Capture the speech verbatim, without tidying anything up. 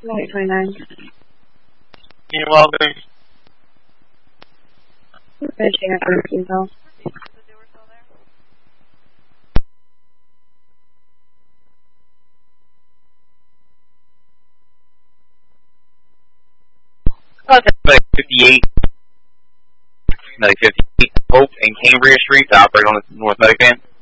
Medic twenty-nine. You're welcome. I'm finishing up with you, though. Medic fifty-eight. Medic fifty-eight. Hope and Cambria Streets operate on the North Medic Van.